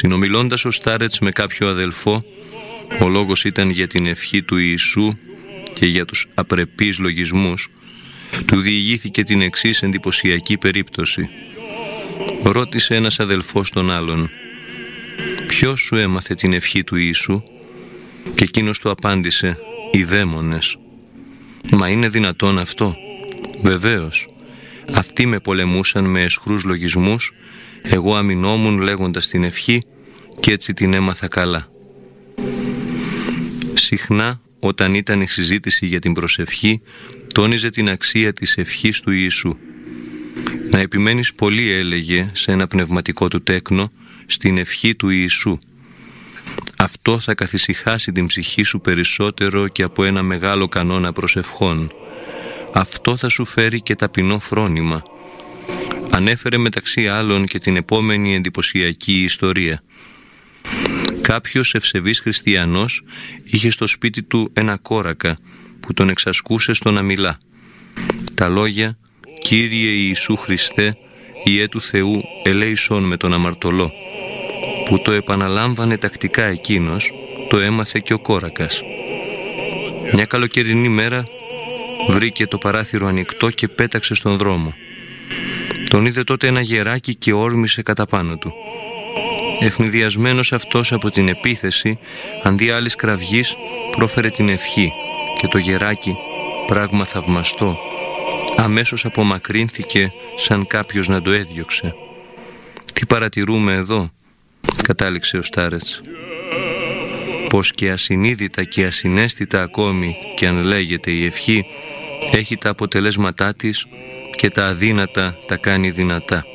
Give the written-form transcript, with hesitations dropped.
Συνομιλώντας ο Στάρετς με κάποιο αδελφό, ο λόγος ήταν για την ευχή του Ιησού και για τους απρεπείς λογισμούς, του διηγήθηκε την εξής εντυπωσιακή περίπτωση. Ρώτησε ένας αδελφός τον άλλον: «Ποιος σου έμαθε την ευχή του Ιησού?» Και εκείνος του απάντησε: «Οι δαίμονες». «Μα είναι δυνατόν αυτό?» «Βεβαίως. Αυτοί με πολεμούσαν με αισχρούς λογισμούς, εγώ αμυνόμουν λέγοντας την ευχή και έτσι την έμαθα καλά». Συχνά, όταν ήταν η συζήτηση για την προσευχή, τόνιζε την αξία της ευχής του Ιησού. «Να επιμένεις πολύ», έλεγε σε ένα πνευματικό του τέκνο, «στην ευχή του Ιησού. Αυτό θα καθησυχάσει την ψυχή σου περισσότερο και από ένα μεγάλο κανόνα προσευχών. Αυτό θα σου φέρει και ταπεινό φρόνημα». Ανέφερε μεταξύ άλλων και την επόμενη εντυπωσιακή ιστορία. Κάποιος ευσεβής χριστιανός είχε στο σπίτι του ένα κόρακα που τον εξασκούσε στο να μιλά. Τα λόγια «Κύριε Ιησού Χριστέ, Υιέ του Θεού, ελέησον με τον αμαρτωλό», που το επαναλάμβανε τακτικά εκείνος, το έμαθε και ο κόρακας. Μια καλοκαιρινή μέρα βρήκε το παράθυρο ανοιχτό και πέταξε στον δρόμο. Τον είδε τότε ένα γεράκι και όρμησε κατά πάνω του. Ευνηδιασμένος αυτός από την επίθεση, αντί άλλης κραυγής, πρόφερε την ευχή και το γεράκι, πράγμα θαυμαστό, αμέσως απομακρύνθηκε σαν κάποιος να το έδιωξε. «Τι παρατηρούμε εδώ?» κατάληξε ο Στάρετς. «Πως και ασυνείδητα και ασυναίσθητα ακόμη και αν λέγεται η ευχή, έχει τα αποτελέσματά της και τα αδύνατα τα κάνει δυνατά.